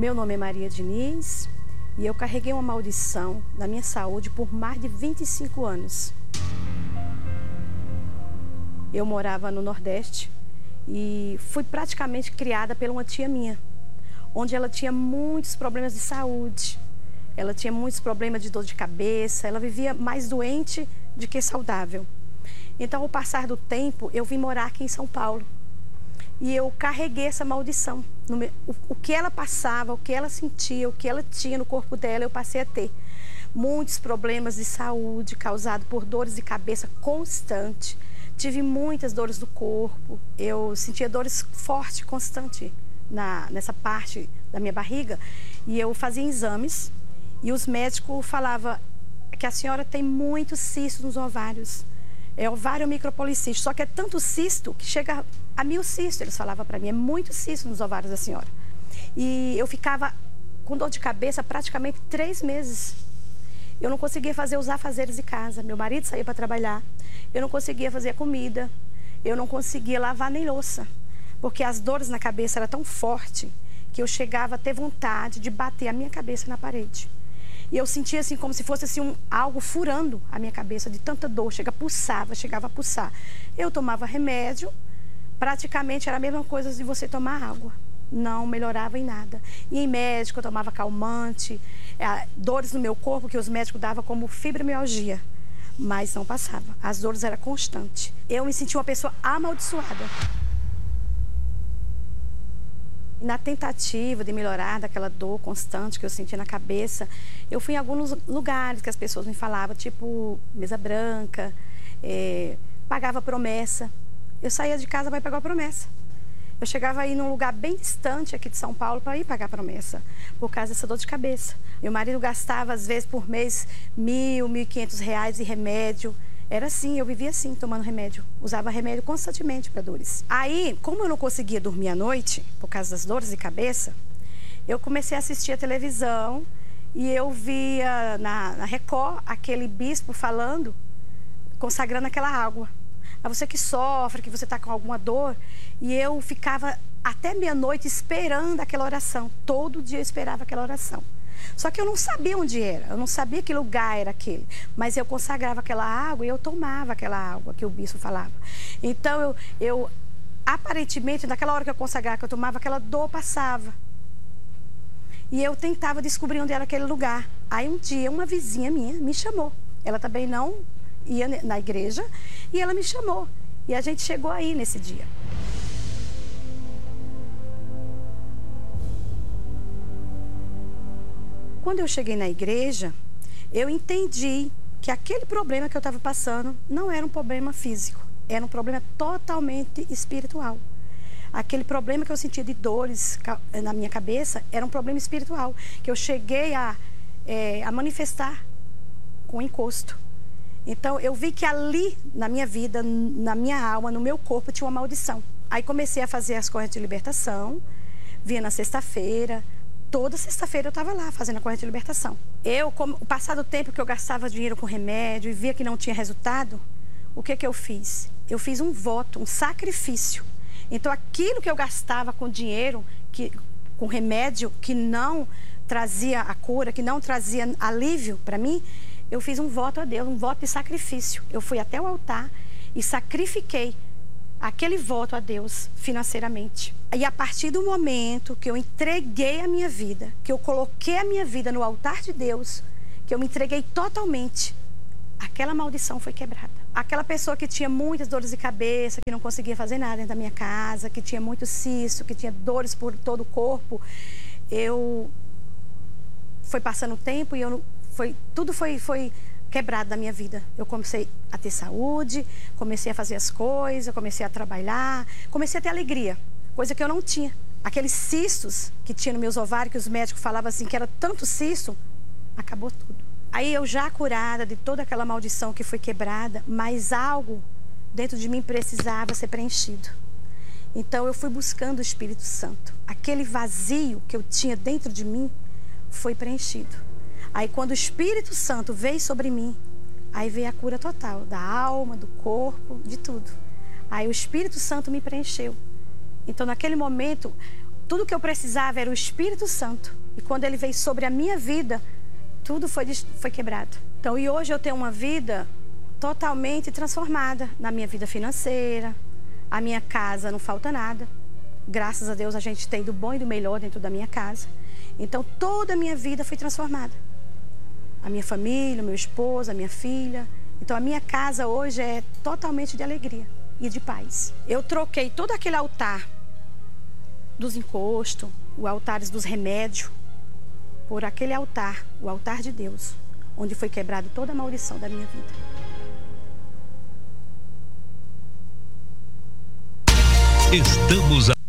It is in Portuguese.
Meu nome é Maria Diniz e eu carreguei uma maldição na minha saúde por mais de 25 anos. Eu morava no Nordeste e fui praticamente criada por uma tia minha, onde ela tinha muitos problemas de saúde. Ela tinha muitos problemas de dor de cabeça, ela vivia mais doente do que saudável. Então, ao passar do tempo, eu vim morar aqui em São Paulo. E eu carreguei essa maldição. O que ela passava, o que ela sentia, o que ela tinha no corpo dela, eu passei a ter. Muitos problemas de saúde causados por dores de cabeça constantes. Tive muitas dores do corpo. Eu sentia dores fortes, constantes nessa parte da minha barriga. E eu fazia exames e os médicos falavam que a senhora tem muito cisto nos ovários. É ovário micropolicístico, só que é tanto cisto que chega a 1000 cistos, eles falavam para mim. É muito cisto nos ovários da senhora. E eu ficava com dor de cabeça praticamente 3 meses. Eu não conseguia fazer os afazeres de casa. Meu marido saía para trabalhar. Eu não conseguia fazer comida. Eu não conseguia lavar nem louça. Porque as dores na cabeça eram tão fortes que eu chegava a ter vontade de bater a minha cabeça na parede. E eu sentia assim como se fosse assim, algo furando a minha cabeça de tanta dor. Chegava a pulsar. Eu tomava remédio, praticamente era a mesma coisa de você tomar água. Não melhorava em nada. E em médico eu tomava calmante, dores no meu corpo que os médicos davam como fibromialgia. Mas não passava. As dores eram constantes. Eu me sentia uma pessoa amaldiçoada. Na tentativa de melhorar daquela dor constante que eu sentia na cabeça, eu fui em alguns lugares que as pessoas me falavam, tipo mesa branca, pagava promessa. Eu saía de casa para ir pagar a promessa. Eu chegava aí num lugar bem distante aqui de São Paulo para ir pagar a promessa, por causa dessa dor de cabeça. Meu marido gastava, às vezes, por mês, R$1.000, R$1.500 de remédio. Era assim, eu vivia assim, tomando remédio. Usava remédio constantemente para dores. Aí, como eu não conseguia dormir à noite, por causa das dores de cabeça, eu comecei a assistir a televisão e eu via na Record aquele bispo falando, consagrando aquela água. A você que sofre, que você está com alguma dor. E eu ficava até meia-noite esperando aquela oração. Todo dia eu esperava aquela oração. Só que eu não sabia onde era, eu não sabia que lugar era aquele. Mas eu consagrava aquela água e eu tomava aquela água que o bispo falava. Então, eu aparentemente, naquela hora que eu consagrava, que eu tomava, aquela dor passava. E eu tentava descobrir onde era aquele lugar. Aí um dia, uma vizinha minha me chamou. Ela também não ia na igreja e ela me chamou. E a gente chegou aí nesse dia. Quando eu cheguei na igreja, eu entendi que aquele problema que eu estava passando não era um problema físico, era um problema totalmente espiritual. Aquele problema que eu sentia de dores na minha cabeça era um problema espiritual, que eu cheguei a manifestar com encosto. Então, eu vi que ali, na minha vida, na minha alma, no meu corpo, tinha uma maldição. Aí comecei a fazer as correntes de libertação, vinha na sexta-feira. Toda sexta-feira eu estava lá fazendo a corrente de libertação. O passado tempo que eu gastava dinheiro com remédio e via que não tinha resultado, o que eu fiz? Eu fiz um voto, um sacrifício. Então, aquilo que eu gastava com dinheiro, com remédio, que não trazia a cura, que não trazia alívio para mim, eu fiz um voto a Deus, um voto de sacrifício. Eu fui até o altar e sacrifiquei aquele voto a Deus financeiramente. E a partir do momento que eu entreguei a minha vida, que eu coloquei a minha vida no altar de Deus, que eu me entreguei totalmente, aquela maldição foi quebrada. Aquela pessoa que tinha muitas dores de cabeça, que não conseguia fazer nada dentro da minha casa, que tinha muito cisto, que tinha dores por todo o corpo, foi passando o tempo e tudo foi quebrado da minha vida. Eu comecei a ter saúde, comecei a fazer as coisas, comecei a trabalhar, comecei a ter alegria, coisa que eu não tinha. Aqueles cistos que tinha nos meus ovários, que os médicos falavam assim, que era tanto cisto, acabou tudo. Aí eu já curada de toda aquela maldição que foi quebrada, mas algo dentro de mim precisava ser preenchido. Então eu fui buscando o Espírito Santo. Aquele vazio que eu tinha dentro de mim foi preenchido. Aí quando o Espírito Santo veio sobre mim, aí veio a cura total, da alma, do corpo, de tudo. Aí o Espírito Santo me preencheu. Então naquele momento, Tudo que eu precisava era o Espírito Santo. E quando ele veio sobre a minha vida, tudo foi quebrado. Então, e hoje eu tenho uma vida totalmente transformada na minha vida financeira. A minha casa não falta nada. Graças a Deus a gente tem do bom e do melhor dentro da minha casa. Então, toda a minha vida foi transformada. A minha família, meu esposo, a minha filha. Então, a minha casa hoje é totalmente de alegria e de paz. Eu troquei todo aquele altar dos encostos, os altares dos remédios, por aquele altar, o altar de Deus, onde foi quebrado toda a maldição da minha vida. Estamos